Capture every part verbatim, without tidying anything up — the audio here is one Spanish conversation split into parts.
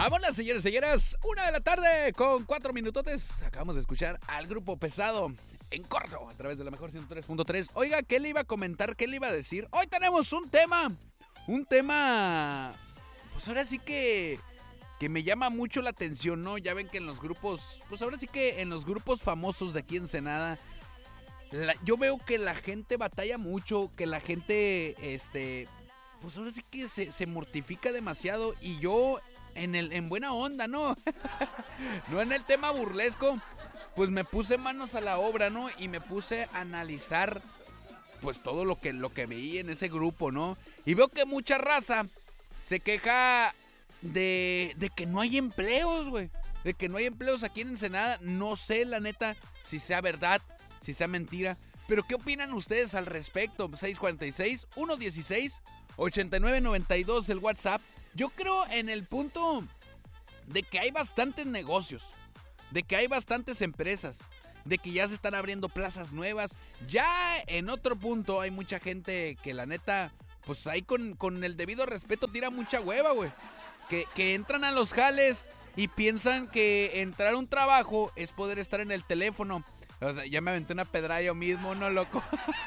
Vámonos, señores y señoras. Una de la tarde con cuatro minutotes. Acabamos de escuchar al Grupo Pesado en corto a través de la mejor ciento tres punto tres. Oiga, ¿qué le iba a comentar? ¿Qué le iba a decir? Hoy tenemos un tema. Un tema... Pues ahora sí que... Que me llama mucho la atención, ¿no? Ya ven que en los grupos... Pues ahora sí que en los grupos famosos de aquí en Ensenada... La, yo veo que la gente batalla mucho. Que la gente... Este... Pues ahora sí que se, se mortifica demasiado. Y yo... En, el, en buena onda, ¿no? No en el tema burlesco. Pues me puse manos a la obra, ¿no? Y me puse a analizar pues todo lo que, lo que veía en ese grupo, ¿no? Y veo que mucha raza se queja de, de que no hay empleos, güey. De que no hay empleos aquí en Ensenada. No sé, la neta, si sea verdad, si sea mentira. Pero ¿qué opinan ustedes al respecto? seis cuatro seis, uno uno seis, ocho nueve nueve dos el WhatsApp. Yo creo en el punto de que hay bastantes negocios, de que hay bastantes empresas, de que ya se están abriendo plazas nuevas. Ya en otro punto hay mucha gente que la neta, pues ahí con, con el debido respeto tira mucha hueva, güey. Que, que entran a los jales y piensan que entrar a un trabajo es poder estar en el teléfono. O sea, ya me aventé una pedrada yo mismo, ¿no, loco?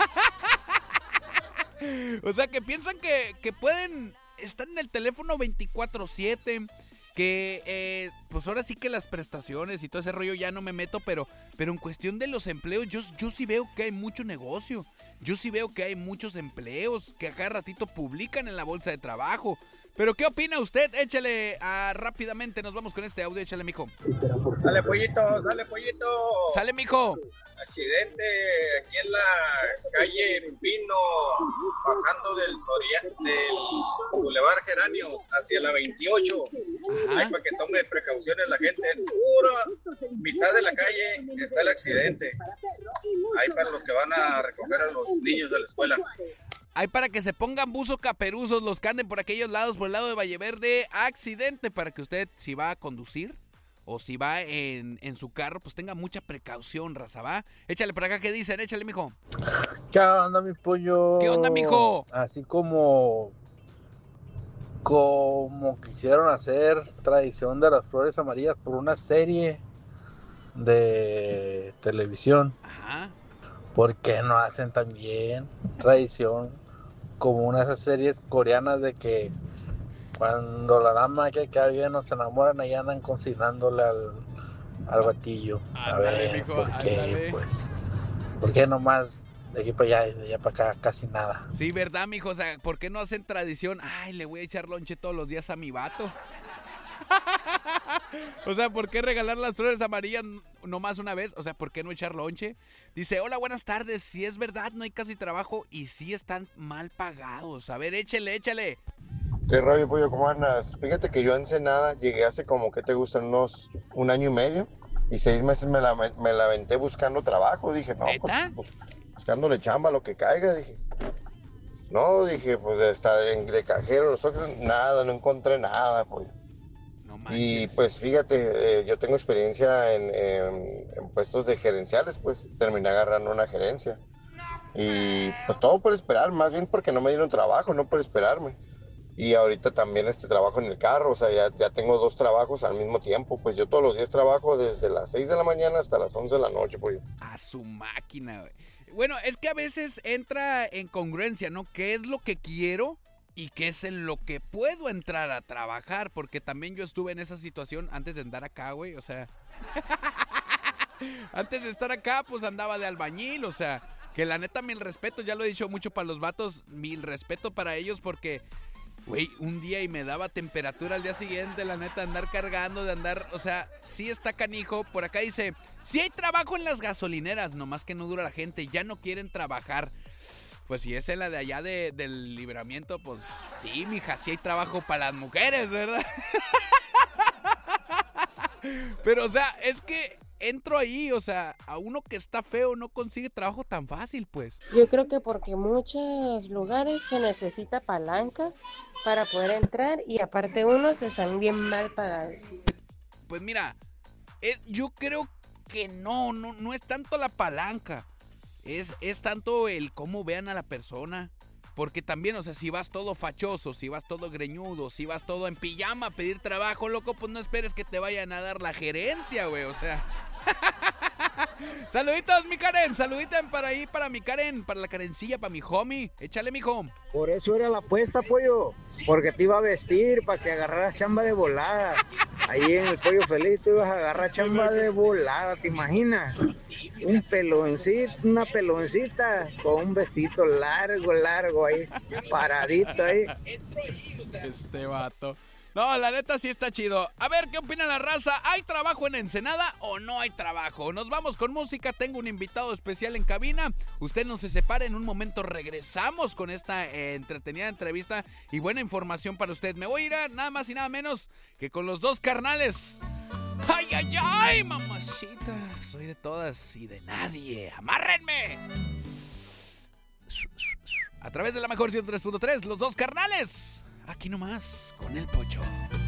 O sea, que piensan que, que pueden... Están en el teléfono veinticuatro siete, que eh, pues ahora sí que las prestaciones y todo ese rollo ya no me meto, pero, pero en cuestión de los empleos yo, yo sí veo que hay mucho negocio, yo sí veo que hay muchos empleos que a cada ratito publican en la bolsa de trabajo. Pero ¿qué opina usted? Échale a, rápidamente, nos vamos con este audio, échale, mijo. Sale pollito, sale pollito. Sale, mijo. Accidente aquí en la calle Pino, bajando del Soria, del Boulevard Geranios hacia la veintiocho. Ahí para que tome precauciones la gente. En pura mitad de la calle está el accidente. Ahí para los que van a recoger a los niños de la escuela. Hay para que se pongan buzos caperuzos los que anden por aquellos lados, por el lado de Valleverde. Accidente, para que usted, si va a conducir o si va en, en su carro, pues tenga mucha precaución, raza, ¿va? Échale por acá, ¿qué dicen? Échale, mijo. ¿Qué onda, mi pollo? ¿Qué onda, mijo? Así como... Como quisieron hacer tradición de las flores amarillas por una serie de televisión. Ajá. ¿Por qué no hacen también tradición como una de esas series coreanas de que cuando la dama que queda bien no se enamoran, ahí andan cocinándole al, al batillo? A Ándale, ver, mijo, ¿por qué? ándale. Pues, ¿por qué nomás de aquí para allá y de allá para acá casi nada? Sí, ¿verdad, mijo? O sea, ¿por qué no hacen tradición? Ay, le voy a echar lonche todos los días a mi vato. O sea, ¿por qué regalar las flores amarillas nomás una vez? O sea, ¿por qué no echar lonche? Dice, hola, buenas tardes. Si es verdad, no hay casi trabajo y sí están mal pagados. A ver, échale, échale. ¿Qué rollo, pollo? ¿Cómo andas? Fíjate que yo a Ensenada llegué hace como, ¿qué te gustan? Unos un año y medio. Y seis meses me la, me la aventé buscando trabajo. Dije, no, ¿Neta? pues, pues buscándole chamba, lo que caiga. Dije, no, dije, pues de estar en, de cajero, nosotros nada, no encontré nada, pollo. No manches. Y pues fíjate, eh, yo tengo experiencia en, en, en puestos de gerenciales, pues terminé agarrando una gerencia. Y pues todo por esperar, más bien porque no me dieron trabajo, no por esperarme. Y ahorita también este trabajo en el carro, o sea, ya, ya tengo dos trabajos al mismo tiempo. Pues yo todos los días trabajo desde las seis de la mañana hasta las once de la noche, pues. A su máquina, güey. Bueno, es que a veces entra en congruencia, ¿no? ¿Qué es lo que quiero? Y qué es en lo que puedo entrar a trabajar, porque también yo estuve en esa situación antes de andar acá, güey, o sea, antes de estar acá, pues andaba de albañil, o sea, que la neta, mil respeto, ya lo he dicho mucho para los vatos, mil respeto para ellos, porque, güey, un día y me daba temperatura al día siguiente, la neta, andar cargando, de andar, o sea, sí está canijo. Por acá dice, sí hay trabajo en las gasolineras, nomás que no dura la gente, ya no quieren trabajar. Pues si es en la de allá de, del Libramiento, pues sí, mija, sí hay trabajo para las mujeres, ¿verdad? Pero, o sea, es que entro ahí, o sea, a uno que está feo no consigue trabajo tan fácil, pues. Yo creo que porque en muchos lugares se necesita palancas para poder entrar y aparte unos están bien mal pagados. Pues mira, eh, yo creo que no, no, no es tanto la palanca. Es, es tanto el cómo vean a la persona. Porque también, o sea, si vas todo fachoso, si vas todo greñudo, si vas todo en pijama a pedir trabajo, loco, pues no esperes que te vayan a dar la gerencia, güey, o sea. Saluditos, mi Karen, saluditos para ahí, para mi Karen, para la Karencilla, para mi homie. Échale, mijo. Por eso era la apuesta, pollo, porque te iba a vestir para que agarraras chamba de volada. Ahí en el Pollo Feliz tú ibas a agarrar chamba de volada, ¿te imaginas? Un peloncito, una peloncita con un vestido largo, largo ahí, paradito ahí. Este vato. No, la neta sí está chido. A ver, ¿qué opina la raza? ¿Hay trabajo en Ensenada o no hay trabajo? Nos vamos con música. Tengo un invitado especial en cabina. Usted no se separe. En un momento regresamos con esta eh, entretenida entrevista y buena información para usted. Me voy a ir a nada más y nada menos que con los dos carnales. ¡Ay, ay, ay, mamacita! Soy de todas y de nadie. ¡Amárrenme! A través de la mejor ciento tres punto tres, los dos carnales. Aquí nomás, con el Pocho.